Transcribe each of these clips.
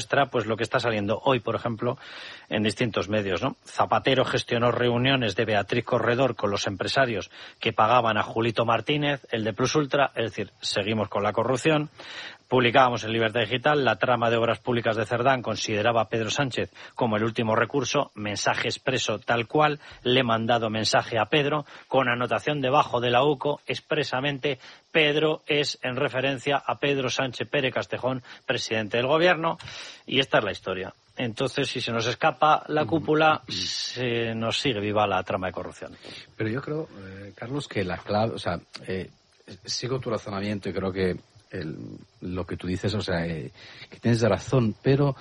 pues lo que está saliendo hoy, por ejemplo, en distintos medios, ¿no? Zapatero gestionó reuniones de Beatriz Corredor con los empresarios que pagaban a Julito Martínez, el de Plus Ultra, es decir, seguimos con la corrupción. Publicábamos en Libertad Digital, la trama de obras públicas de Cerdán consideraba a Pedro Sánchez como el último recurso, mensaje expreso tal cual, le he mandado mensaje a Pedro, con anotación debajo de la UCO, expresamente, Pedro es en referencia a Pedro Sánchez Pérez Castejón, presidente del Gobierno, y esta es la historia. Entonces, si se nos escapa la cúpula, se nos sigue viva la trama de corrupción. Pero yo creo, Carlos, que la clave, sigo tu razonamiento y creo que lo que tú dices, que tienes razón, pero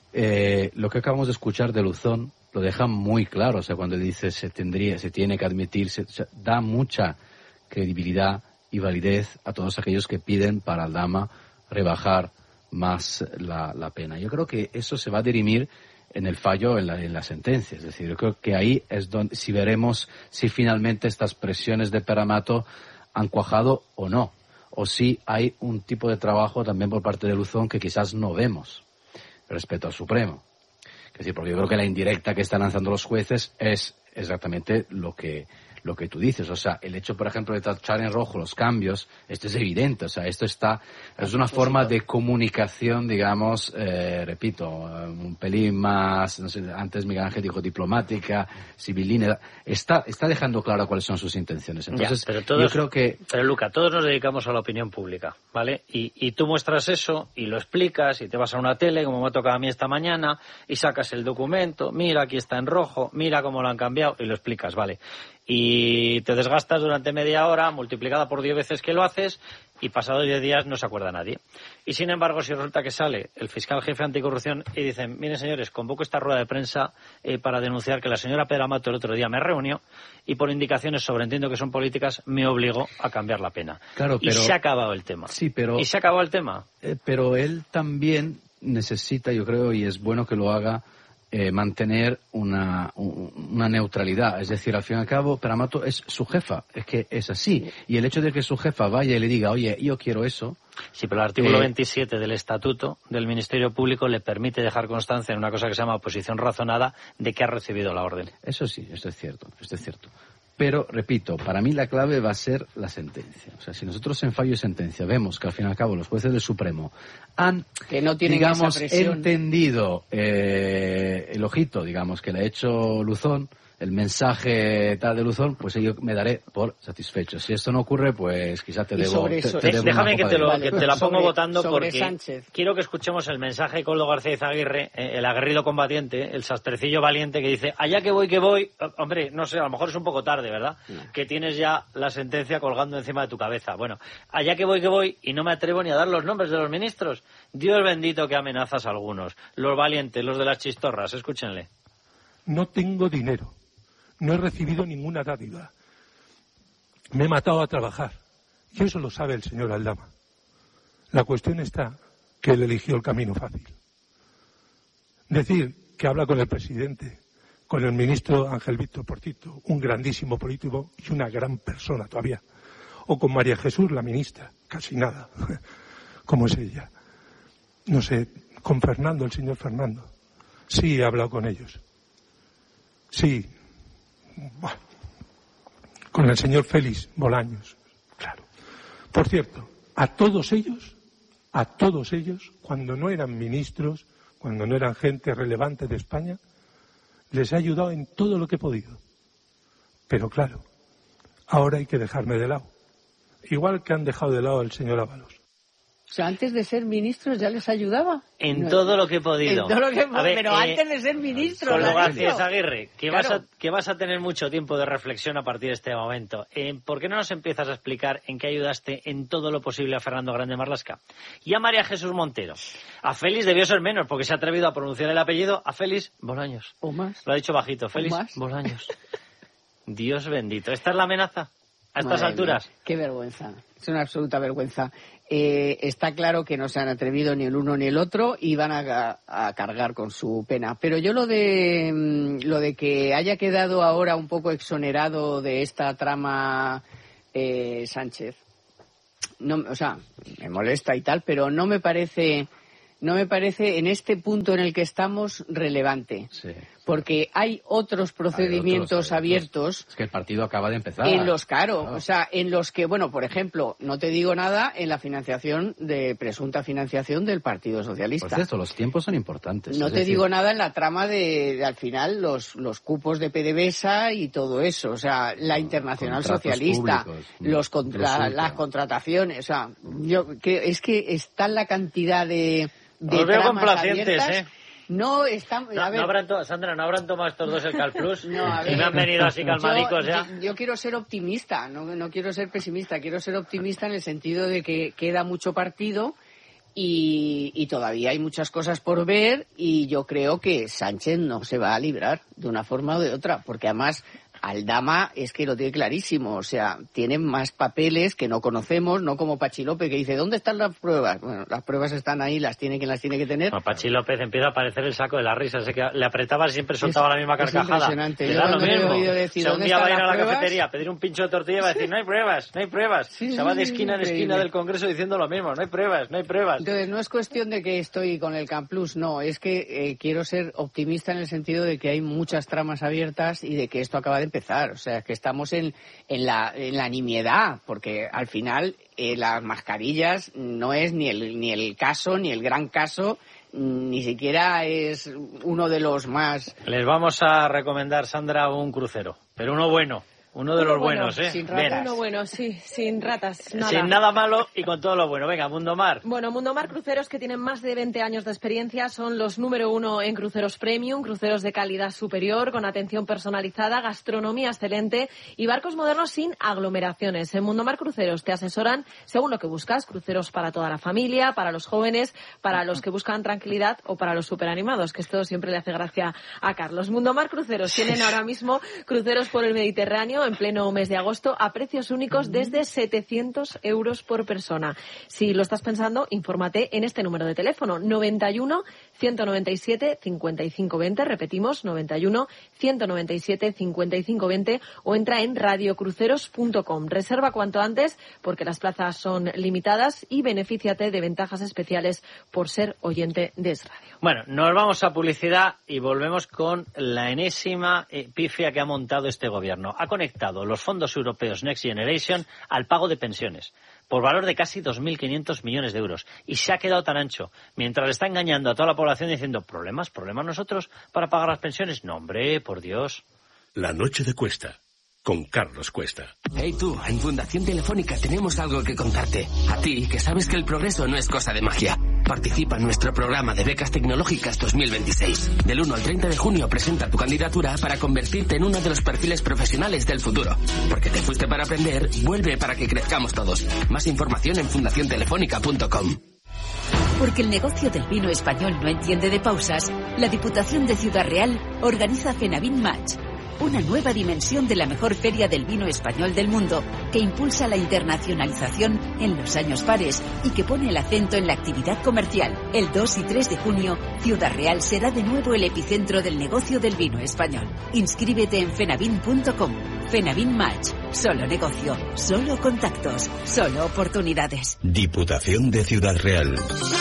lo que acabamos de escuchar de Luzón lo deja muy claro, cuando dice se tiene que admitir, da mucha credibilidad y validez a todos aquellos que piden para Aldama rebajar más la pena. Yo creo que eso se va a dirimir en el fallo, en la sentencia. Es decir, yo creo que ahí es donde si veremos si finalmente estas presiones de Peramato han cuajado o no, o si hay un tipo de trabajo también por parte de Luzón que quizás no vemos respecto al Supremo. Es decir, porque yo creo que la indirecta que están lanzando los jueces es exactamente lo que tú dices. El hecho, por ejemplo, de tachar en rojo los cambios, esto es evidente. Esto es una forma de comunicación, digamos, repito, un pelín más, no sé, antes Miguel Ángel dijo diplomática, civilina. Está dejando claro cuáles son sus intenciones. Entonces, pero todos, yo creo que... Pero, Luca, todos nos dedicamos a la opinión pública, ¿vale? Y tú muestras eso y lo explicas y te vas a una tele, como me ha tocado a mí esta mañana, y sacas el documento, mira, aquí está en rojo, mira cómo lo han cambiado, y lo explicas, ¿vale? Y te desgastas durante media hora, multiplicada por 10 veces que lo haces, y pasados 10 días no se acuerda nadie. Y sin embargo, si resulta que sale el fiscal jefe anticorrupción y dicen, miren señores, convoco esta rueda de prensa para denunciar que la señora Peramato el otro día me reunió y por indicaciones sobreentiendo que son políticas me obligó a cambiar la pena. Claro, pero... Y se ha acabado el tema. Sí, pero... Y se ha acabado el tema. Pero él también necesita, yo creo, y es bueno que lo haga, mantener una neutralidad. Es decir, al fin y al cabo, Peramato es su jefa, es que es así. Y el hecho de que su jefa vaya y le diga, oye, yo quiero eso... Sí, pero el artículo 27 del Estatuto del Ministerio Público le permite dejar constancia en una cosa que se llama oposición razonada de que ha recibido la orden. Eso sí, esto es cierto. Pero, repito, para mí la clave va a ser la sentencia. Si nosotros en fallo y sentencia vemos que al fin y al cabo los jueces del Supremo han, que no tienen digamos, esa presión, entendido el ojito, digamos, que le ha hecho Luzón, el mensaje tal de Luzón, pues yo me daré por satisfecho. Si esto no ocurre, pues quizá te debo... Déjame que te la pongo votando porque Sánchez. Quiero que escuchemos el mensaje de Koldo García Izaguirre, el aguerrido combatiente, el sastrecillo valiente que dice, allá que voy, hombre, no sé, a lo mejor es un poco tarde, ¿verdad? No. Que tienes ya la sentencia colgando encima de tu cabeza. Bueno, allá que voy y no me atrevo ni a dar los nombres de los ministros. Dios bendito que amenazas a algunos. Los valientes, los de las chistorras, escúchenle. No tengo dinero. No he recibido ninguna dádiva. Me he matado a trabajar. Y eso lo sabe el señor Aldama. La cuestión está que él eligió el camino fácil. Decir que habla con el presidente, con el ministro Ángel Víctor Portito, un grandísimo político y una gran persona todavía. O con María Jesús, la ministra, casi nada, como es ella. No sé, con Fernando, el señor Fernando. Sí, he hablado con ellos. Sí. Bueno, con el señor Félix Bolaños, claro. Por cierto, a todos ellos, cuando no eran ministros, cuando no eran gente relevante de España, les he ayudado en todo lo que he podido. Pero claro, ahora hay que dejarme de lado. Igual que han dejado de lado al señor Ábalos. O sea, antes de ser ministros ya les ayudaba. En todo lo que he podido. Pero antes de ser ministros. Con lo García Aguirre, que vas a tener mucho tiempo de reflexión a partir de este momento. ¿Por qué no nos empiezas a explicar en qué ayudaste en todo lo posible a Fernando Grande Marlaska? Y a María Jesús Montero. A Félix debió ser menos, porque se ha atrevido a pronunciar el apellido a Félix Bolaños. ¿O más? Lo ha dicho bajito, Félix Bolaños. Dios bendito. ¿Esta es la amenaza? A estas alturas. Qué vergüenza. Es una absoluta vergüenza. Está claro que no se han atrevido ni el uno ni el otro y van a cargar con su pena. Pero yo lo de que haya quedado ahora un poco exonerado de esta trama Sánchez, no, o sea, me molesta y tal, pero no me parece no me parece en este punto en el que estamos relevante. Sí. Porque hay otros procedimientos abiertos. Es que el partido acaba de empezar. En los, o sea, en los que, bueno, por ejemplo, no te digo nada en la presunta financiación del Partido Socialista. Por cierto, los tiempos son importantes. No te digo nada en la trama de al final, los cupos de PDVSA y todo eso. O sea, la Internacional Socialista, públicos, las contrataciones. O sea, es que está la cantidad de os veo complacientes, abiertas, No están. Sandra, ¿no habrán tomado estos dos el Calplus? No, a ver, y me han venido así calmadicos ya. Yo quiero ser optimista, no quiero ser pesimista. Quiero ser optimista en el sentido de que queda mucho partido y todavía hay muchas cosas por ver y yo creo que Sánchez no se va a librar de una forma o de otra, porque además Aldama es que lo tiene clarísimo, o sea, tiene más papeles que no conocemos, no como Pachi López que dice, ¿dónde están las pruebas? Bueno, las pruebas están ahí, las tiene que tener. No, Pachi López empieza a aparecer el saco de la risa, sé que le apretaba y siempre soltaba la misma carcajada. Es impresionante. Yo cuando he oído decir, un día va a ir a la cafetería a pedir un pincho de tortilla y va a decir, no hay pruebas. Se va de esquina en esquina del Congreso diciendo lo mismo, no hay pruebas. Entonces, no es cuestión de que estoy con el Camplus, no, es que quiero ser optimista en el sentido de que hay muchas tramas abiertas y de que esto acaba de empezar, o sea, que estamos en la nimiedad, porque al final las mascarillas no es ni el caso, ni el gran caso, ni siquiera es uno de los más. Les vamos a recomendar, Sandra, un crucero, pero uno bueno. Uno de los buenos, ¿eh? Sin ratas. Uno bueno, sí, sin ratas. Nada. Sin nada malo y con todo lo bueno. Venga, Mundomar. Bueno, Mundomar Cruceros, que tienen más de 20 años de experiencia, son los número 1 en cruceros premium, cruceros de calidad superior, con atención personalizada, gastronomía excelente y barcos modernos sin aglomeraciones. En Mundomar Cruceros te asesoran según lo que buscas, cruceros para toda la familia, para los jóvenes, para los que buscan tranquilidad o para los superanimados, que esto siempre le hace gracia a Carlos. Mundomar Cruceros tienen ahora mismo cruceros por el Mediterráneo en pleno mes de agosto a precios únicos desde 700 euros por persona. Si lo estás pensando, infórmate en este número de teléfono 91 197 55 20, repetimos 91 197 55 20 o entra en radiocruceros.com. Reserva cuanto antes porque las plazas son limitadas y benefíciate de ventajas especiales por ser oyente de Es Radio. Bueno, nos vamos a publicidad y volvemos con la enésima pifia que ha montado este gobierno. Ha conectado los fondos europeos Next Generation al pago de pensiones por valor de casi 2.500 millones de euros y se ha quedado tan ancho mientras le está engañando a toda la población diciendo ¿problemas nosotros para pagar las pensiones? No, hombre, por Dios. La noche de Cuesta, con Carlos Cuesta. Hey tú, en Fundación Telefónica tenemos algo que contarte. A ti, que sabes que el progreso no es cosa de magia. Participa en nuestro programa de becas tecnológicas 2026. Del 1 al 30 de junio presenta tu candidatura para convertirte en uno de los perfiles profesionales del futuro. Porque te fuiste para aprender, vuelve para que crezcamos todos. Más información en fundaciontelefónica.com. Porque el negocio del vino español no entiende de pausas, la Diputación de Ciudad Real organiza Fenavin Match, una nueva dimensión de la mejor feria del vino español del mundo, que impulsa la internacionalización en los años pares y que pone el acento en la actividad comercial. El 2 y 3 de junio, Ciudad Real será de nuevo el epicentro del negocio del vino español. Inscríbete en fenavin.com. Fenavin Match. Solo negocio, solo contactos, solo oportunidades. Diputación de Ciudad Real.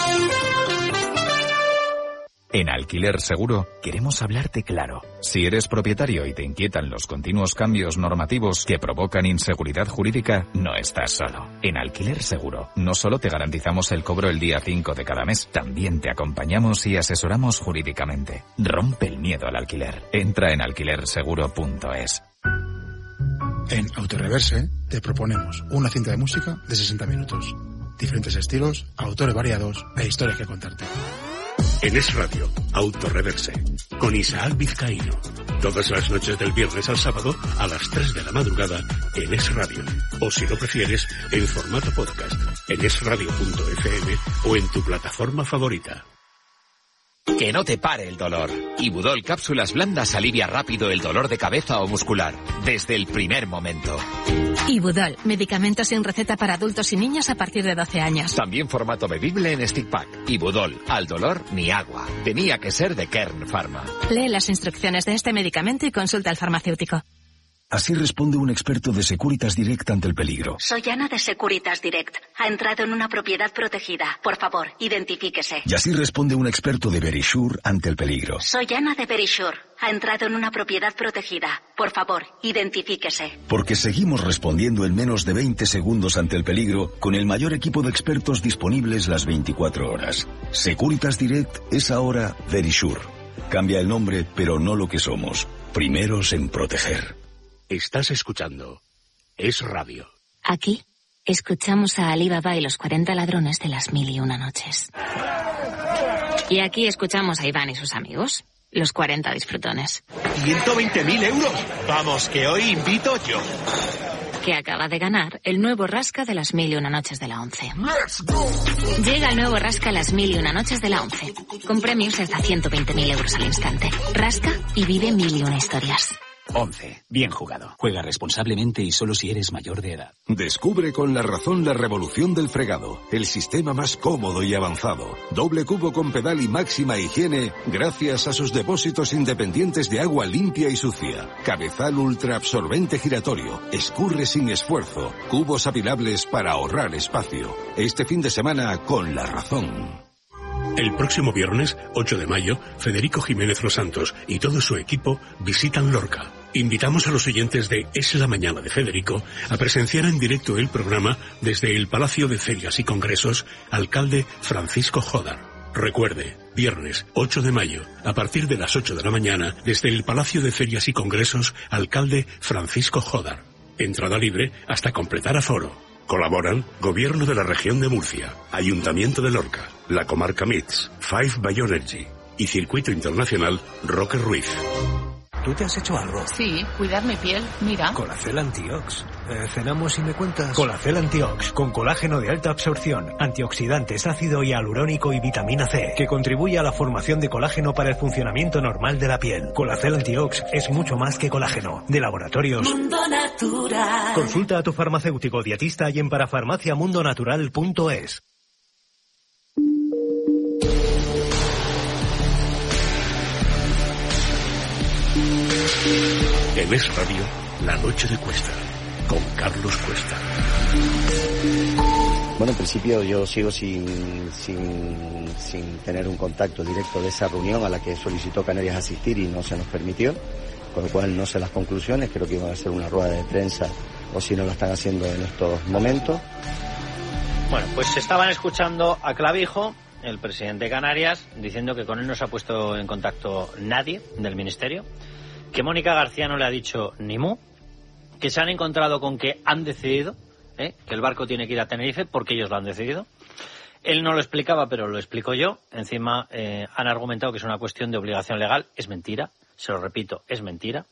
En Alquiler Seguro queremos hablarte claro. Si eres propietario y te inquietan los continuos cambios normativos que provocan inseguridad jurídica, no estás solo. En Alquiler Seguro no solo te garantizamos el cobro el día 5 de cada mes, también te acompañamos y asesoramos jurídicamente. Rompe el miedo al alquiler. Entra en alquilerseguro.es. En Autoreverse te proponemos una cinta de música de 60 minutos. Diferentes estilos, autores variados e historias que contarte. En Es Radio, Autoreverse, con Isaac Vizcaíno. Todas las noches del viernes al sábado a las 3 de la madrugada en Es Radio. O si lo prefieres, en formato podcast, en esradio.fm o en tu plataforma favorita. Que no te pare el dolor. Ibudol Cápsulas Blandas alivia rápido el dolor de cabeza o muscular, desde el primer momento. Ibudol, medicamento sin receta para adultos y niños a partir de 12 años. También formato bebible en stick pack. Ibudol, al dolor ni agua. Tenía que ser de Kern Pharma. Lee las instrucciones de este medicamento y consulta al farmacéutico. Así responde un experto de Securitas Direct ante el peligro. Soy Ana de Securitas Direct. Ha entrado en una propiedad protegida. Por favor, identifíquese. Y así responde un experto de Verisure ante el peligro. Soy Ana de Verisure. Ha entrado en una propiedad protegida. Por favor, identifíquese. Porque seguimos respondiendo en menos de 20 segundos ante el peligro con el mayor equipo de expertos disponibles las 24 horas. Securitas Direct es ahora Verisure. Cambia el nombre, pero no lo que somos. Primeros en proteger. Estás escuchando Es Radio. Aquí escuchamos a Ali Baba y los 40 ladrones de las 1001 noches. Y aquí escuchamos a Iván y sus amigos, los 40 disfrutones. ¡120.000 euros! Vamos, que hoy invito yo. Que acaba de ganar el nuevo Rasca de las 1001 noches de la 11. Llega el nuevo Rasca las 1001 noches de la 11, con premios hasta 120.000 euros al instante. Rasca y vive 1001 historias. 11. Bien jugado. Juega responsablemente y solo si eres mayor de edad. Descubre con La Razón la revolución del fregado. El sistema más cómodo y avanzado. Doble cubo con pedal y máxima higiene gracias a sus depósitos independientes de agua limpia y sucia. Cabezal ultra absorbente giratorio. Escurre sin esfuerzo. Cubos apilables para ahorrar espacio. Este fin de semana con La Razón. El próximo viernes, 8 de mayo, Federico Jiménez Los Santos y todo su equipo visitan Lorca. Invitamos a los oyentes de Es la Mañana de Federico a presenciar en directo el programa desde el Palacio de Ferias y Congresos, alcalde Francisco Jodar. Recuerde, viernes 8 de mayo, a partir de las 8 de la mañana, desde el Palacio de Ferias y Congresos, alcalde Francisco Jodar. Entrada libre hasta completar aforo. Colaboran Gobierno de la Región de Murcia, Ayuntamiento de Lorca, la Comarca Mits, Five Bioenergy y Circuito Internacional Roque Ruiz. ¿Tú te has hecho algo? Sí, cuidar mi piel, mira. Colacel Antiox. Cenamos y me cuentas. Colacel Antiox, con colágeno de alta absorción, antioxidantes, ácido hialurónico y vitamina C, que contribuye a la formación de colágeno para el funcionamiento normal de la piel. Colacel Antiox es mucho más que colágeno. De Laboratorios Mundo Natural. Consulta a tu farmacéutico dietista y en parafarmaciamundonatural.es. En Es Radio, La Noche de Cuesta, con Carlos Cuesta. Bueno, en principio yo sigo sin tener un contacto directo de esa reunión a la que solicitó Canarias asistir y no se nos permitió, con lo cual no sé las conclusiones, creo que iban a hacer una rueda de prensa o si no la están haciendo en estos momentos. Bueno, pues estaban escuchando a Clavijo, el presidente de Canarias, diciendo que con él no se ha puesto en contacto nadie del Ministerio, que Mónica García no le ha dicho ni mu, que se han encontrado con que han decidido que el barco tiene que ir a Tenerife porque ellos lo han decidido. Él no lo explicaba, pero lo explico yo. Encima han argumentado que es una cuestión de obligación legal. Es mentira, se lo repito, es mentira.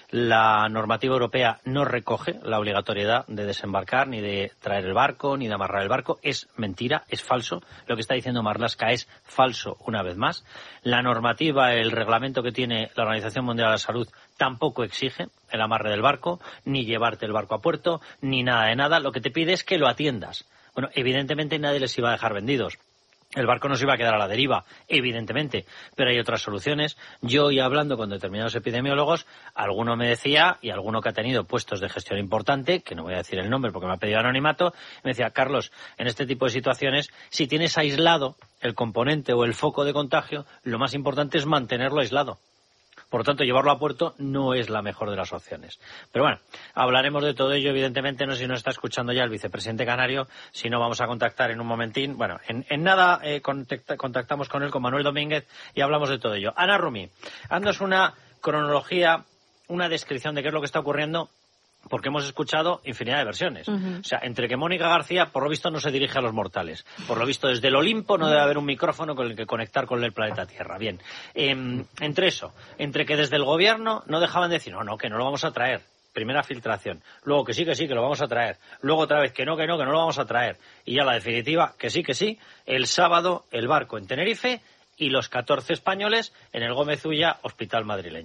La normativa europea no recoge la obligatoriedad de desembarcar, ni de traer el barco, ni de amarrar el barco. Es mentira, es falso. Lo que está diciendo Marlaska es falso una vez más. La normativa, el reglamento que tiene la Organización Mundial de la Salud tampoco exige el amarre del barco, ni llevarte el barco a puerto, ni nada de nada. Lo que te pide es que lo atiendas. Bueno, evidentemente nadie les iba a dejar vendidos. El barco no se iba a quedar a la deriva, evidentemente, pero hay otras soluciones. Yo, y hablando con determinados epidemiólogos, alguno me decía, y alguno que ha tenido puestos de gestión importante, que no voy a decir el nombre porque me ha pedido anonimato, me decía, Carlos, en este tipo de situaciones, si tienes aislado el componente o el foco de contagio, lo más importante es mantenerlo aislado. Por lo tanto, llevarlo a puerto no es la mejor de las opciones. Pero bueno, hablaremos de todo ello, evidentemente. No sé si nos está escuchando ya el vicepresidente canario, si no vamos a contactar en un momentín. Bueno, en nada contactamos con él, con Manuel Domínguez, y hablamos de todo ello. Ana Rumi, haznos una cronología, una descripción de qué es lo que está ocurriendo, porque hemos escuchado infinidad de versiones. O sea, entre que Mónica García, por lo visto, no se dirige a los mortales. Por lo visto, desde el Olimpo no debe haber un micrófono con el que conectar con el planeta Tierra. Bien, entre eso, entre que desde el gobierno no dejaban de decir, no, que no lo vamos a traer. Primera filtración. Luego que sí, que lo vamos a traer. Luego otra vez que no lo vamos a traer. Y ya la definitiva, que sí. El sábado, el barco en Tenerife y los 14 españoles en el Gómez Ulla, hospital madrileño.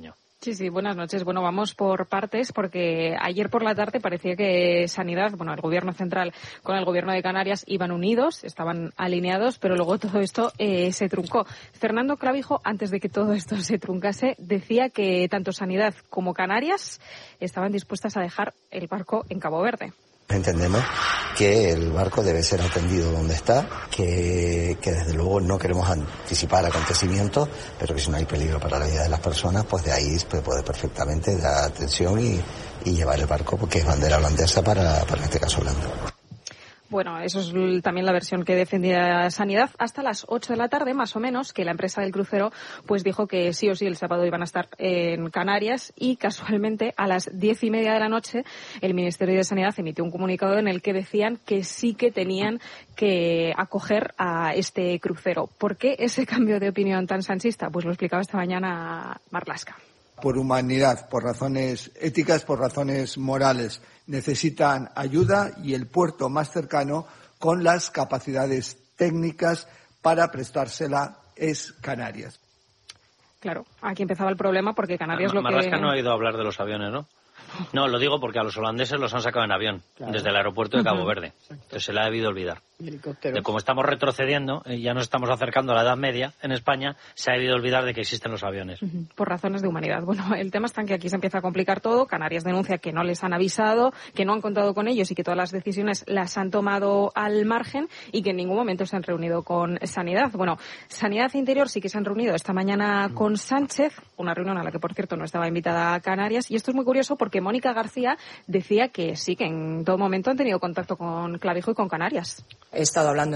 Sí, buenas noches. Bueno, vamos por partes porque ayer por la tarde parecía que Sanidad, el Gobierno central con el Gobierno de Canarias iban unidos, estaban alineados, pero luego todo esto se truncó. Fernando Clavijo, antes de que todo esto se truncase, decía que tanto Sanidad como Canarias estaban dispuestas a dejar el barco en Cabo Verde. Entendemos que el barco debe ser atendido donde está, que desde luego no queremos anticipar acontecimientos, pero que si no hay peligro para la vida de las personas, pues de ahí se puede perfectamente dar atención y llevar el barco, porque es bandera holandesa para este caso Holanda. Bueno, eso es también la versión que defendía Sanidad. Hasta las 8 de la tarde, más o menos, que la empresa del crucero pues dijo que sí o sí el sábado iban a estar en Canarias y casualmente a las 10:30 de la noche el Ministerio de Sanidad emitió un comunicado en el que decían que sí que tenían que acoger a este crucero. ¿Por qué ese cambio de opinión tan sanchista? Pues lo explicaba esta mañana Marlaska. Por humanidad, por razones éticas, por razones morales. Necesitan ayuda y el puerto más cercano con las capacidades técnicas para prestársela es Canarias. Claro, aquí empezaba el problema porque Canarias Marlaska no ha oído hablar de los aviones, ¿no? No, lo digo porque a los holandeses los han sacado en avión, desde el aeropuerto de Cabo Verde. Entonces se le ha debido olvidar. De como estamos retrocediendo, ya nos estamos acercando a la Edad Media en España, se ha debido olvidar de que existen los aviones. Por razones de humanidad. Bueno, el tema está en que aquí se empieza a complicar todo. Canarias denuncia que no les han avisado, que no han contado con ellos y que todas las decisiones las han tomado al margen y que en ningún momento se han reunido con Sanidad. Bueno, Sanidad e Interior sí que se han reunido esta mañana con Sánchez, una reunión a la que, por cierto, no estaba invitada a Canarias. Y esto es muy curioso porque Mónica García decía que sí, que en todo momento han tenido contacto con Clavijo y con Canarias. He estado hablando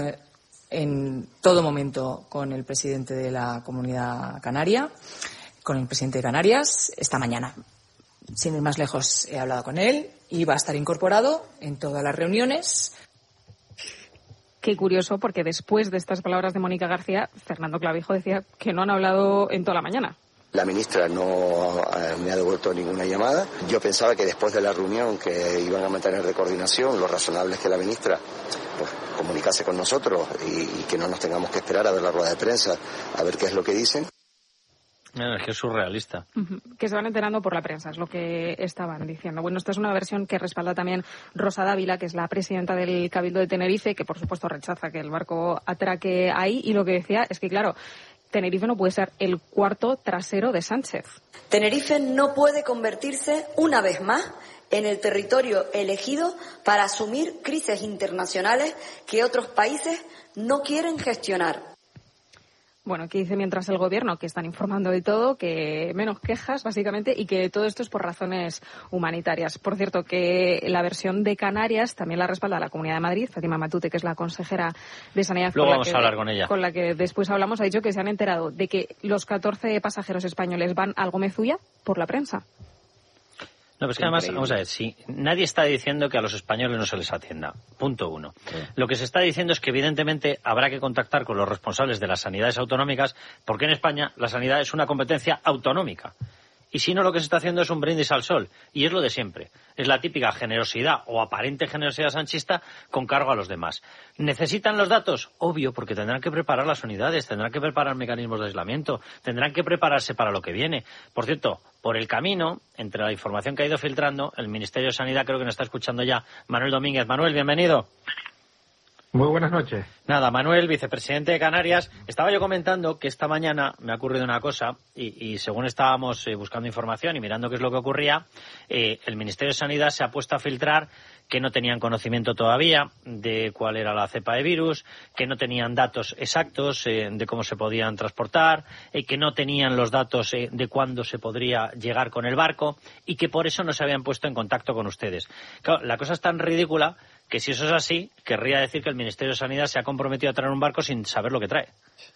en todo momento con el presidente de la Comunidad Canaria, con el presidente de Canarias, esta mañana. Sin ir más lejos, he hablado con él y va a estar incorporado en todas las reuniones. Qué curioso, porque después de estas palabras de Mónica García, Fernando Clavijo decía que no han hablado en toda la mañana. La ministra no me ha devuelto ninguna llamada. Yo pensaba que después de la reunión que iban a mantener de coordinación, lo razonable es que la ministra pues comunicase con nosotros y que no nos tengamos que esperar a ver la rueda de prensa, a ver qué es lo que dicen. Es que es surrealista. Que se van enterando por la prensa, es lo que estaban diciendo. Bueno, esta es una versión que respalda también Rosa Dávila, que es la presidenta del Cabildo de Tenerife, que por supuesto rechaza que el barco atraque ahí, y lo que decía es que, claro, Tenerife no puede ser el cuarto trasero de Sánchez. Tenerife no puede convertirse, una vez más, en el territorio elegido para asumir crisis internacionales que otros países no quieren gestionar. Bueno, que dice mientras el Gobierno, que están informando de todo, que menos quejas, básicamente, y que todo esto es por razones humanitarias. Por cierto, que la versión de Canarias también la respalda la Comunidad de Madrid. Fátima Matute, que es la consejera de Sanidad, luego vamos a hablar con ella, con la que después hablamos, ha dicho que se han enterado de que los 14 pasajeros españoles van al Gómez-Ulla por la prensa. No, pero es que además, vamos a ver, si nadie está diciendo que a los españoles no se les atienda. Punto uno. Lo que se está diciendo es que evidentemente habrá que contactar con los responsables de las sanidades autonómicas, porque en España la sanidad es una competencia autonómica. Y si no, lo que se está haciendo es un brindis al sol. Y es lo de siempre. Es la típica generosidad o aparente generosidad sanchista con cargo a los demás. ¿Necesitan los datos? Obvio, porque tendrán que preparar las unidades, tendrán que preparar mecanismos de aislamiento, tendrán que prepararse para lo que viene. Por cierto, por el camino, entre la información que ha ido filtrando, el Ministerio de Sanidad creo que nos está escuchando ya Manuel Domínguez. Manuel, bienvenido. Muy buenas noches. Nada, Manuel, vicepresidente de Canarias. Estaba yo comentando que esta mañana me ha ocurrido una cosa y según estábamos buscando información y mirando qué es lo que ocurría, el Ministerio de Sanidad se ha puesto a filtrar que no tenían conocimiento todavía de cuál era la cepa de virus, que no tenían datos exactos de cómo se podían transportar, que no tenían los datos de cuándo se podría llegar con el barco y que por eso no se habían puesto en contacto con ustedes. Claro, la cosa es tan ridícula que si eso es así, querría decir que el Ministerio de Sanidad se ha comprometido a traer un barco sin saber lo que trae.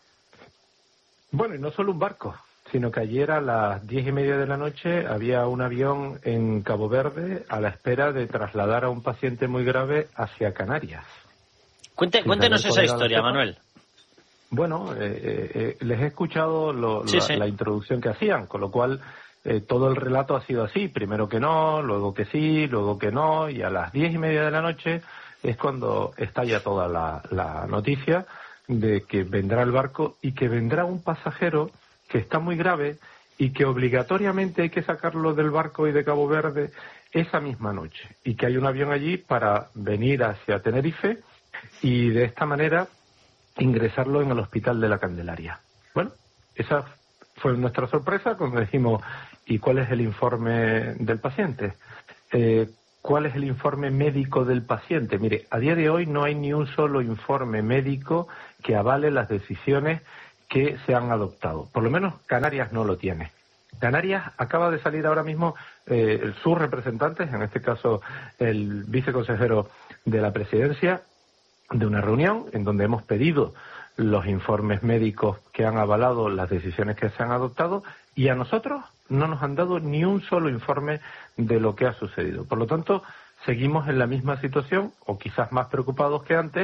Bueno, y no solo un barco, sino que ayer a las 10:30 de la noche había un avión en Cabo Verde a la espera de trasladar a un paciente muy grave hacia Canarias. Cuéntenos esa historia, Manuel. Bueno, les he escuchado la introducción que hacían, con lo cual todo el relato ha sido así, primero que no, luego que sí, luego que no, y a las 10:30 de la noche es cuando estalla toda la noticia de que vendrá el barco y que vendrá un pasajero que está muy grave y que obligatoriamente hay que sacarlo del barco y de Cabo Verde esa misma noche, y que hay un avión allí para venir hacia Tenerife y de esta manera ingresarlo en el Hospital de la Candelaria. Bueno, esa fue nuestra sorpresa cuando dijimos, ¿y cuál es el informe del paciente? ¿Cuál es el informe médico del paciente? Mire, a día de hoy no hay ni un solo informe médico que avale las decisiones que se han adoptado. Por lo menos Canarias no lo tiene. Canarias acaba de salir ahora mismo sus representantes, en este caso el viceconsejero de la presidencia, de una reunión en donde hemos pedido los informes médicos que han avalado las decisiones que se han adoptado, y a nosotros no nos han dado ni un solo informe de lo que ha sucedido. Por lo tanto, seguimos en la misma situación, o quizás más preocupados que antes,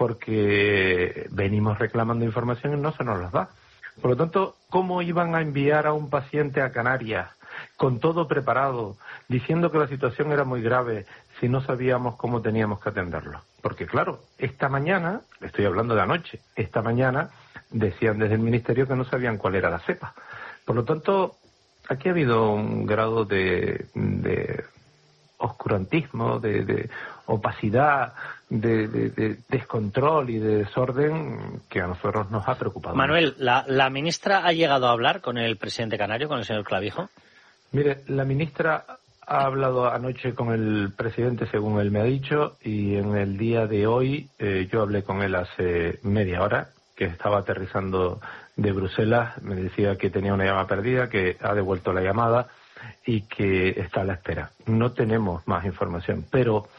porque venimos reclamando información y no se nos las da. Por lo tanto, ¿cómo iban a enviar a un paciente a Canarias con todo preparado, diciendo que la situación era muy grave, si no sabíamos cómo teníamos que atenderlo? Porque claro, esta mañana, estoy hablando de anoche, esta mañana decían desde el Ministerio que no sabían cuál era la cepa. Por lo tanto, aquí ha habido un grado de oscurantismo, de opacidad, de descontrol y de desorden que a nosotros nos ha preocupado. Manuel, ¿la ministra ha llegado a hablar con el presidente canario, con el señor Clavijo? Mire, la ministra ha hablado anoche con el presidente, según él me ha dicho, y en el día de hoy yo hablé con él hace media hora, que estaba aterrizando de Bruselas. Me decía que tenía una llamada perdida, que ha devuelto la llamada y que está a la espera. No tenemos más información, pero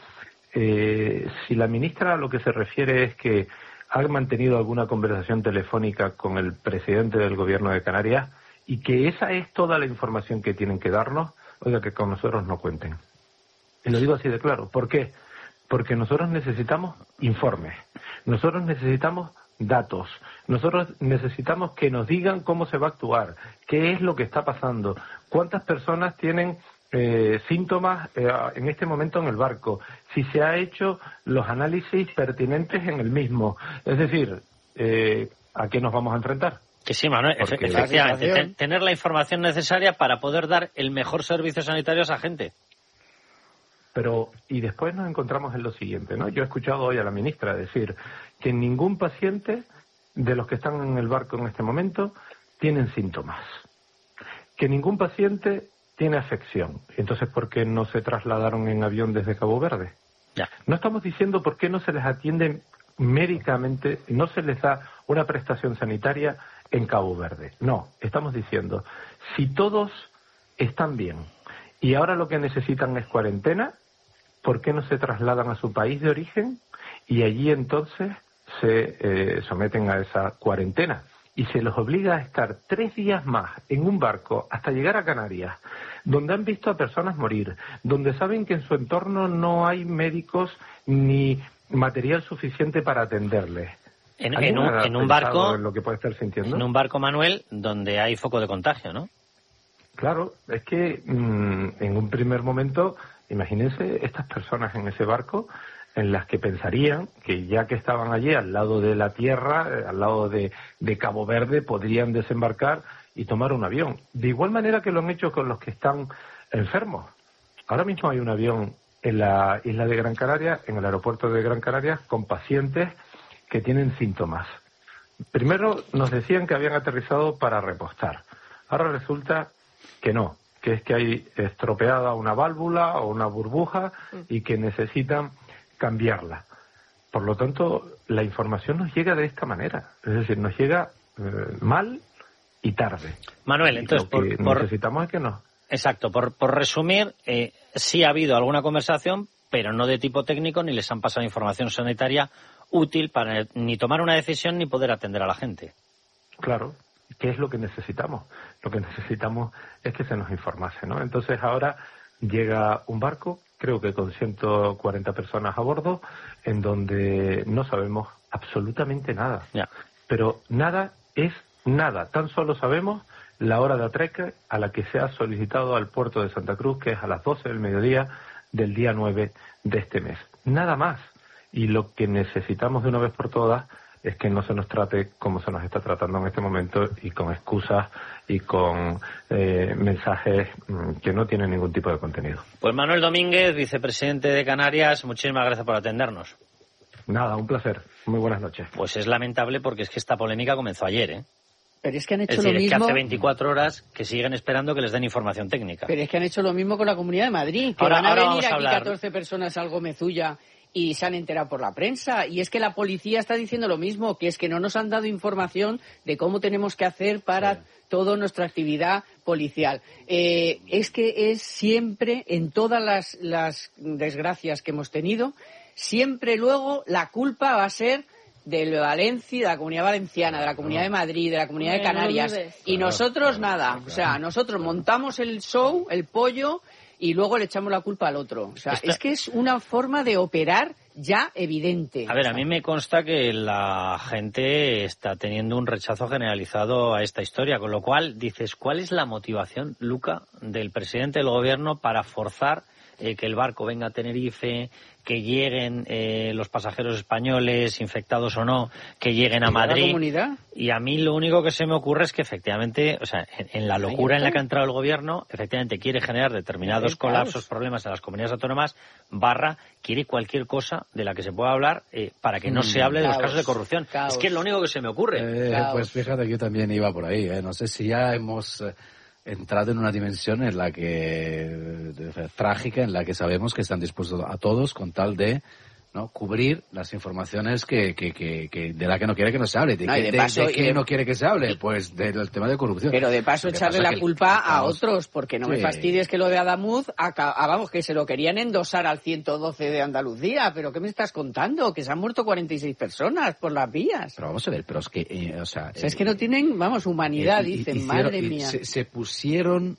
si la ministra a lo que se refiere es que ha mantenido alguna conversación telefónica con el presidente del Gobierno de Canarias y que esa es toda la información que tienen que darnos, oiga, que con nosotros no cuenten. Y lo digo así de claro. ¿Por qué? Porque nosotros necesitamos informes, nosotros necesitamos datos, nosotros necesitamos que nos digan cómo se va a actuar, qué es lo que está pasando, cuántas personas tienen síntomas en este momento en el barco, si se ha hecho los análisis pertinentes en el mismo. Es decir, ¿a qué nos vamos a enfrentar? Que sí, Manuel, efectivamente, tener la información necesaria para poder dar el mejor servicio sanitario a esa gente. Pero, y después nos encontramos en lo siguiente, ¿no? Yo he escuchado hoy a la ministra decir que ningún paciente de los que están en el barco en este momento tienen síntomas, que ningún paciente tiene afección. Entonces, ¿por qué no se trasladaron en avión desde Cabo Verde? Ya. No estamos diciendo por qué no se les atiende médicamente, no se les da una prestación sanitaria en Cabo Verde. No, estamos diciendo, si todos están bien y ahora lo que necesitan es cuarentena, ¿por qué no se trasladan a su país de origen y allí entonces se someten a esa cuarentena? Y se los obliga a estar 3 días más en un barco hasta llegar a Canarias, donde han visto a personas morir, donde saben que en su entorno no hay médicos ni material suficiente para atenderles. En un barco, en lo que puede estar sintiendo? En un barco, Manuel, donde hay foco de contagio, ¿no? Claro, es que en un primer momento, imagínense estas personas en ese barco, en las que pensarían que ya que estaban allí al lado de la tierra, al lado de Cabo Verde, podrían desembarcar y tomar un avión. De igual manera que lo han hecho con los que están enfermos. Ahora mismo hay un avión en la isla de Gran Canaria, en el aeropuerto de Gran Canaria, con pacientes que tienen síntomas. Primero nos decían que habían aterrizado para repostar. Ahora resulta que no, que es que hay estropeada una válvula o una burbuja y que necesitan cambiarla. Por lo tanto, la información nos llega de esta manera. Es decir, nos llega mal y tarde. Manuel, entonces, lo que necesitamos es que no. Exacto. Por resumir, sí ha habido alguna conversación, pero no de tipo técnico, ni les han pasado información sanitaria útil para ni tomar una decisión ni poder atender a la gente. Claro. ¿Qué es lo que necesitamos? Lo que necesitamos es que se nos informase, ¿no? Entonces ahora llega un barco, creo que con 140 personas a bordo, en donde no sabemos absolutamente nada. Ya. Pero nada es nada. Tan solo sabemos la hora de atraque a la que se ha solicitado al puerto de Santa Cruz, que es a las 12 del mediodía del día 9 de este mes. Nada más. Y lo que necesitamos de una vez por todas es que no se nos trate como se nos está tratando en este momento y con excusas y con mensajes que no tienen ningún tipo de contenido. Pues Manuel Domínguez, vicepresidente de Canarias, muchísimas gracias por atendernos. Nada, un placer. Muy buenas noches. Pues es lamentable porque es que esta polémica comenzó ayer, ¿eh? Pero es que han hecho lo mismo. Es que hace 24 horas que siguen esperando que les den información técnica. Pero es que han hecho lo mismo con la Comunidad de Madrid. Que van a venir aquí 14 personas al Gómez Ulla y se han enterado por la prensa. Y es que la policía está diciendo lo mismo, que es que no nos han dado información de cómo tenemos que hacer para toda nuestra actividad policial. Es que es siempre, en todas las desgracias que hemos tenido, siempre luego la culpa va a ser de Valencia, de la Comunidad Valenciana, de la Comunidad de Madrid, de la Comunidad de Canarias. Y nosotros nada. O sea, nosotros montamos el show, el pollo, y luego le echamos la culpa al otro. O sea, es que es una forma de operar ya evidente. A ver, a mí me consta que la gente está teniendo un rechazo generalizado a esta historia, con lo cual dices, ¿cuál es la motivación, Luca, del presidente del gobierno para forzar que el barco venga a Tenerife, que lleguen los pasajeros españoles, infectados o no, que lleguen a Madrid? ¿La comunidad? Y a mí lo único que se me ocurre es que efectivamente, o sea, en la locura en la que ha entrado el gobierno, efectivamente quiere generar determinados colapsos, problemas en las comunidades autónomas, quiere cualquier cosa de la que se pueda hablar para que no se hable de los casos de corrupción. Es que es lo único que se me ocurre. Pues fíjate que yo también iba por ahí, no sé si ya hemos entrado en una dimensión en la que trágica, en la que sabemos que están dispuestos a todos con tal de cubrir las informaciones que de la que no quiere que no se hable. ¿De qué no quiere que se hable? Pues del tema de corrupción. Pero de paso echarle la culpa a otros, porque no me fastidies que lo de Adamuz, vamos, que se lo querían endosar al 112 de Andalucía. ¿Pero qué me estás contando? Que se han muerto 46 personas por las vías. Pero vamos a ver, pero es que, es que no tienen, humanidad, dicen, madre mía. Se pusieron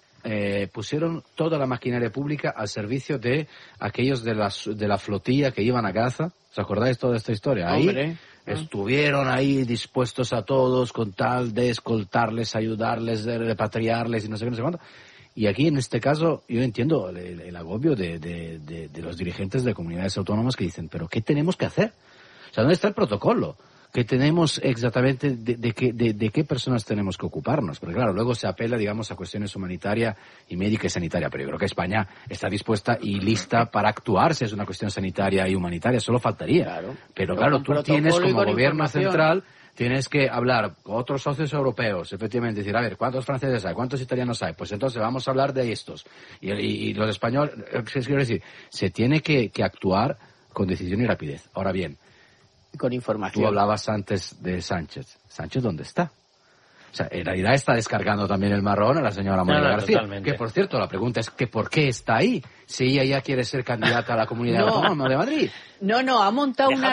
toda la maquinaria pública al servicio de aquellos de la flotilla que iban a Gaza. ¿Os acordáis toda esta historia? Ahí estuvieron ahí dispuestos a todos con tal de escoltarles, ayudarles, de repatriarles y no sé qué, no sé cuánto. Y aquí, en este caso, yo entiendo el agobio de los dirigentes de comunidades autónomas que dicen, ¿pero qué tenemos que hacer? O sea, ¿dónde está el protocolo? ¿Qué tenemos exactamente, de qué personas tenemos que ocuparnos? Porque claro, luego se apela, digamos, a cuestiones humanitarias y médica y sanitaria, pero yo creo que España está dispuesta y lista para actuar si es una cuestión sanitaria y humanitaria, solo faltaría. Pero claro, tú tienes como gobierno central, tienes que hablar con otros socios europeos, efectivamente, decir, a ver, ¿cuántos franceses hay? ¿Cuántos italianos hay? Pues entonces vamos a hablar de estos. Y los españoles, quiero decir, se tiene que actuar con decisión y rapidez. Ahora bien, con información. Tú hablabas antes de Sánchez. ¿Sánchez dónde está? O sea, en realidad está descargando también el marrón a la señora Mónica García. Totalmente. Que, por cierto, la pregunta es que ¿por qué está ahí? Si ella ya quiere ser candidata a la Comunidad Autónoma de Madrid. No, ha montado una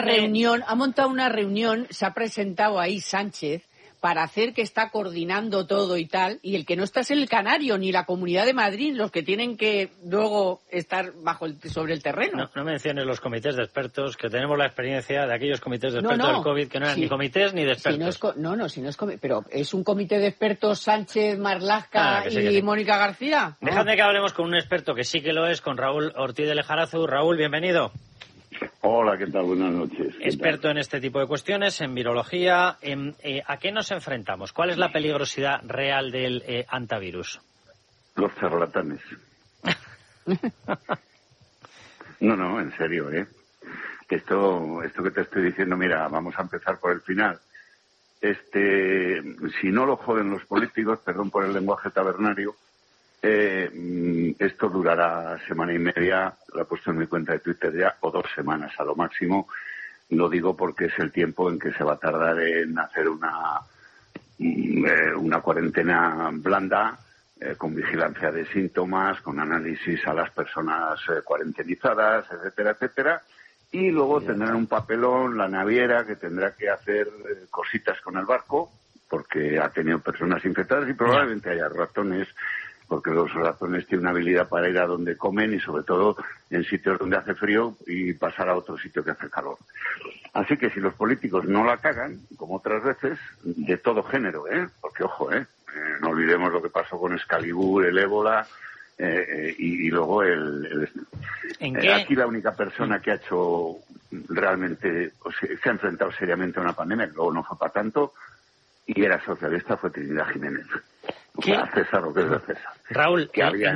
reunión, se ha presentado ahí Sánchez para hacer que está coordinando todo y tal, y el que no está es el Canario, ni la Comunidad de Madrid, los que tienen que luego estar sobre el terreno. No menciones los comités de expertos, que tenemos la experiencia de aquellos comités de expertos del COVID que no eran ni comités ni de expertos. Pero es un comité de expertos Sánchez, Marlaska y Mónica García. Dejadme que hablemos con un experto que sí que lo es, con Raúl Ortiz de Lejarazu. Raúl, bienvenido. Hola, ¿qué tal? Buenas noches. Experto en este tipo de cuestiones, en virología. ¿A qué nos enfrentamos? ¿Cuál es la peligrosidad real del antivirus? Los charlatanes. No, en serio, Esto que te estoy diciendo, mira, vamos a empezar por el final. Si no lo joden los políticos, perdón por el lenguaje tabernario, esto durará semana y media, lo he puesto en mi cuenta de Twitter ya, o 2 semanas a lo máximo. Lo digo porque es el tiempo en que se va a tardar en hacer una cuarentena blanda, con vigilancia de síntomas, con análisis a las personas cuarentenizadas, etcétera, etcétera. Y luego tendrán un papelón, la naviera, que tendrá que hacer cositas con el barco, porque ha tenido personas infectadas y probablemente haya ratones, porque los ratones tienen una habilidad para ir a donde comen y sobre todo en sitios donde hace frío y pasar a otro sitio que hace calor. Así que si los políticos no la cagan, como otras veces, de todo género, porque ojo, no olvidemos lo que pasó con Excalibur, el ébola, y luego aquí la única persona que ha hecho realmente, se ha enfrentado seriamente a una pandemia, que luego no fue para tanto, y era socialista, fue Trinidad Jiménez. A César lo que es de César. Raúl,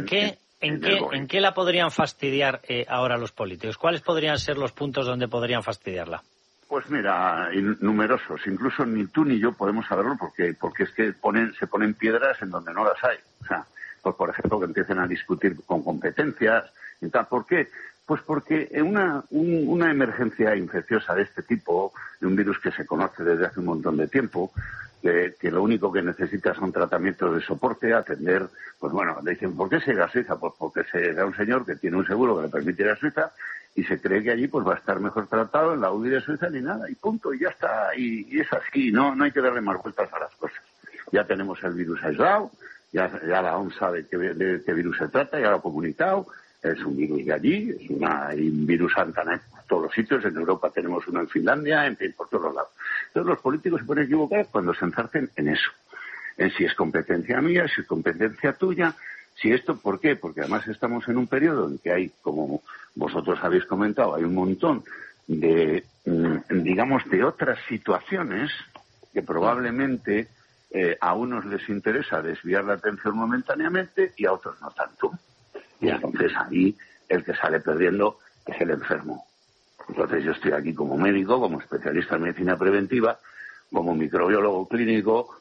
¿en qué la podrían fastidiar ahora los políticos? ¿Cuáles podrían ser los puntos donde podrían fastidiarla? Pues mira, numerosos. Incluso ni tú ni yo podemos saberlo porque es que se ponen piedras en donde no las hay. O sea, pues por ejemplo, que empiecen a discutir con competencias y tal. ¿Por qué? Pues porque una emergencia infecciosa de este tipo, de un virus que se conoce desde hace un montón de tiempo, que lo único que necesita son tratamientos de soporte, atender, pues bueno, le dicen, ¿por qué se irá a Suiza? Pues porque se da un señor que tiene un seguro que le permite ir a Suiza y se cree que allí pues va a estar mejor tratado en la UDI de Suiza ni nada, y punto, y ya está, y es así, no hay que darle más vueltas a las cosas. Ya tenemos el virus aislado, ya la OMS sabe de qué virus se trata, ya lo ha comunicado. Es un virus de allí, hay un virus Santana en todos los sitios, en Europa tenemos uno en Finlandia, en fin, por todos lados. Entonces los políticos se pueden equivocar cuando se enzarcen en eso, en si es competencia mía, si es competencia tuya, si esto, ¿por qué? Porque además estamos en un periodo en que hay, como vosotros habéis comentado, hay un montón de, digamos, de otras situaciones que probablemente a unos les interesa desviar la atención momentáneamente y a otros no tanto. Y entonces ahí el que sale perdiendo es el enfermo. Entonces yo estoy aquí como médico, como especialista en medicina preventiva, como microbiólogo clínico,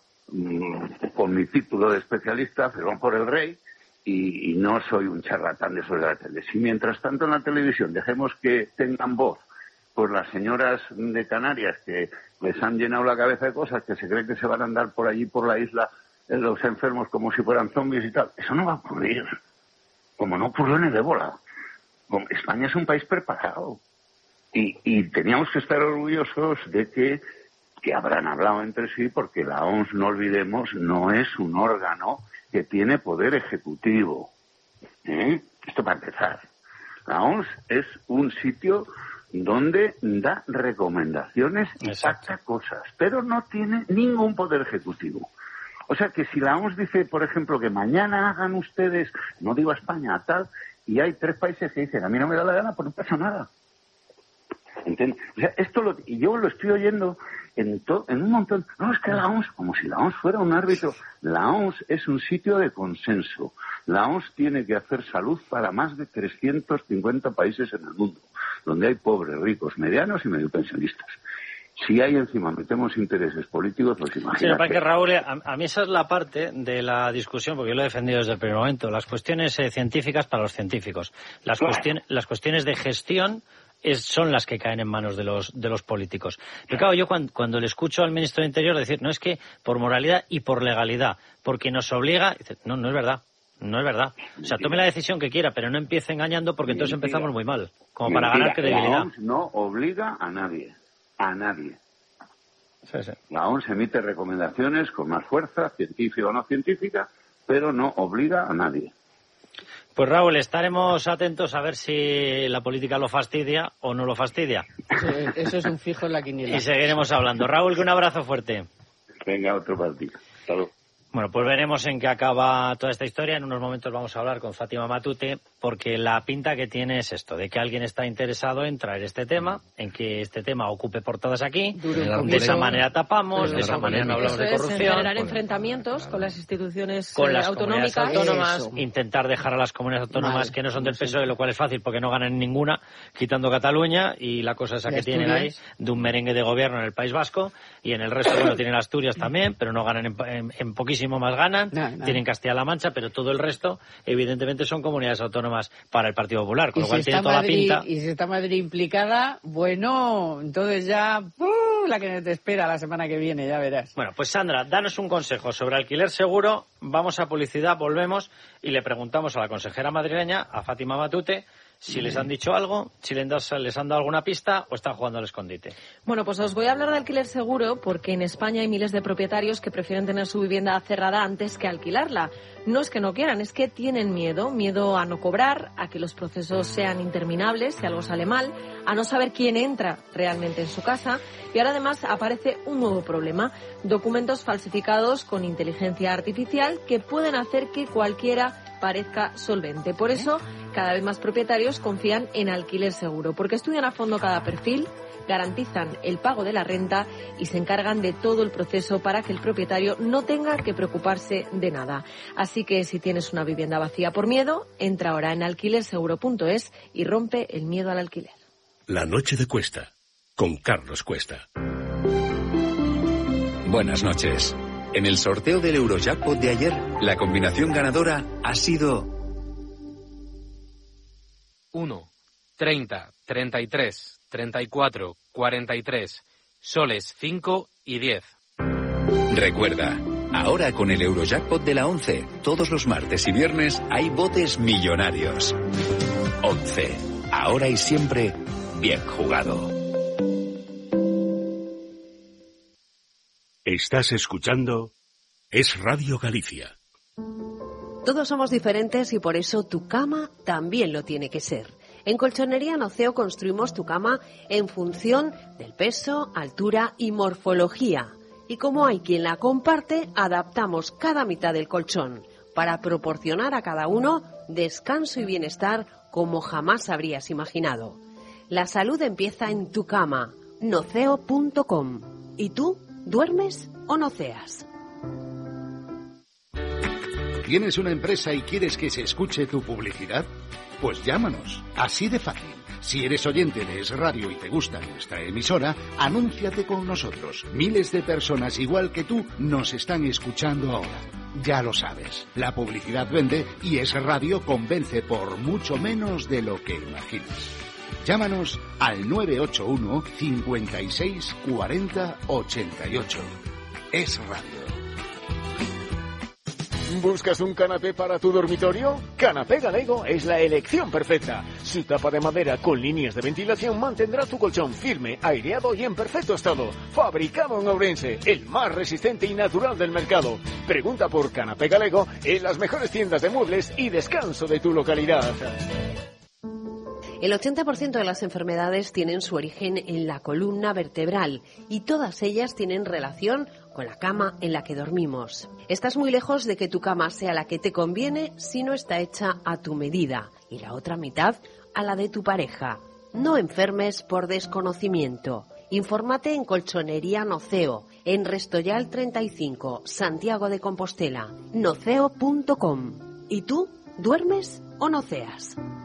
con mi título de especialista, perdón por el rey, y no soy un charlatán de esos de la tele. Si mientras tanto en la televisión dejemos que tengan voz pues las señoras de Canarias que les han llenado la cabeza de cosas, que se cree que se van a andar por allí, por la isla, los enfermos como si fueran zombies y tal, eso no va a ocurrir. Como no ocurrió en el ébola. España es un país preparado. Y teníamos que estar orgullosos de que habrán hablado entre sí, porque la OMS, no olvidemos, no es un órgano que tiene poder ejecutivo. Esto para empezar. La OMS es un sitio donde da recomendaciones y pacta cosas, pero no tiene ningún poder ejecutivo. O sea que si la OMS dice, por ejemplo, que mañana hagan ustedes, no digo a España, tal, y hay 3 países que dicen, a mí no me da la gana, pues no pasa nada. ¿Entiendes? O sea, y yo lo estoy oyendo en un montón. No, es que la OMS, como si la OMS fuera un árbitro. La OMS es un sitio de consenso. La OMS tiene que hacer salud para más de 350 países en el mundo, donde hay pobres, ricos, medianos y medio pensionistas. Si hay encima metemos intereses políticos, pues imagínate. Sí, para que Raúl, a mí esa es la parte de la discusión, porque yo lo he defendido desde el primer momento. Las cuestiones científicas para los científicos. Las cuestiones de gestión son las que caen en manos de los políticos. Pero claro, yo cuando le escucho al ministro de Interior decir, no, es que por moralidad y por legalidad, porque nos obliga, dice, no es verdad. No es verdad. O sea, tome la decisión que quiera, pero no empiece engañando, porque entonces empezamos muy mal, como para ganar credibilidad. La OMS no obliga a nadie. A nadie. Sí. La OMS emite recomendaciones con más fuerza, científica o no científica, pero no obliga a nadie. Pues Raúl, estaremos atentos a ver si la política lo fastidia o no lo fastidia. Eso es un fijo en la quiniela. Y seguiremos hablando. Raúl, que un abrazo fuerte. Venga, otro partido. Hasta luego. Bueno, pues veremos en qué acaba toda esta historia. En unos momentos vamos a hablar con Fátima Matute, porque la pinta que tiene es esto, de que alguien está interesado en traer este tema, en que este tema ocupe portadas aquí, de esa manera tapamos, de esa manera no hablamos de corrupción. Generar enfrentamientos con las instituciones autonómicas, autónomas. Intentar dejar a las comunidades autónomas que no son del PSOE, lo cual es fácil porque no ganan ninguna, quitando Cataluña, y la cosa esa que tienen ahí, de un merengue de gobierno en el País Vasco, y en el resto, bueno, tienen Asturias también, pero no ganan en poquísimo más ganan, tienen Castilla-La Mancha, pero todo el resto, evidentemente, son comunidades autónomas para el Partido Popular, con lo cual tiene toda la pinta. Y si está Madrid implicada, bueno, entonces ya la que te espera la semana que viene, ya verás. Bueno, pues Sandra, danos un consejo sobre alquiler seguro, vamos a publicidad, volvemos y le preguntamos a la consejera madrileña, a Fátima Matute, si les han dicho algo, si les han dado alguna pista o están jugando al escondite. Bueno, pues os voy a hablar de alquiler seguro porque en España hay miles de propietarios que prefieren tener su vivienda cerrada antes que alquilarla. No es que no quieran, es que tienen miedo a no cobrar, a que los procesos sean interminables si algo sale mal, a no saber quién entra realmente en su casa. Y ahora además aparece un nuevo problema, documentos falsificados con inteligencia artificial que pueden hacer que cualquiera parezca solvente. Por eso, cada vez más propietarios confían en alquiler seguro, porque estudian a fondo cada perfil, garantizan el pago de la renta y se encargan de todo el proceso para que el propietario no tenga que preocuparse de nada. Así que si tienes una vivienda vacía por miedo, entra ahora en alquilerseguro.es y rompe el miedo al alquiler. La noche de Cuesta, con Carlos Cuesta. Buenas noches. En el sorteo del Eurojackpot de ayer, la combinación ganadora ha sido 1, 30, 33, 34, 43, soles 5 y 10. Recuerda, ahora con el Eurojackpot de la 11, todos los martes y viernes hay botes millonarios. 11. Ahora y siempre, bien jugado. Estás escuchando Es Radio Galicia. Todos somos diferentes y por eso tu cama también lo tiene que ser. En Colchonería Noceo construimos tu cama en función del peso, altura y morfología. Y como hay quien la comparte, adaptamos cada mitad del colchón para proporcionar a cada uno descanso y bienestar como jamás habrías imaginado. La salud empieza en tu cama, noceo.com. ¿Y tú? ¿Duermes o noceas? ¿Tienes una empresa y quieres que se escuche tu publicidad? Pues llámanos, así de fácil. Si eres oyente de Es Radio y te gusta nuestra emisora, anúnciate con nosotros. Miles de personas igual que tú nos están escuchando ahora. Ya lo sabes, la publicidad vende y Es Radio convence por mucho menos de lo que imaginas. Llámanos al 981 56 40 88. Es Radio. ¿Buscas un canapé para tu dormitorio? Canapé Galego es la elección perfecta. Su tapa de madera con líneas de ventilación mantendrá tu colchón firme, aireado y en perfecto estado. Fabricado en Ourense, el más resistente y natural del mercado. Pregunta por Canapé Galego en las mejores tiendas de muebles y descanso de tu localidad. El 80% de las enfermedades tienen su origen en la columna vertebral y todas ellas tienen relación con la cama en la que dormimos. Estás muy lejos de que tu cama sea la que te conviene si no está hecha a tu medida y la otra mitad a la de tu pareja. No enfermes por desconocimiento. Infórmate en Colchonería Noceo, en Restoyal 35, Santiago de Compostela, noceo.com. ¿Y tú? ¿Duermes o noceas?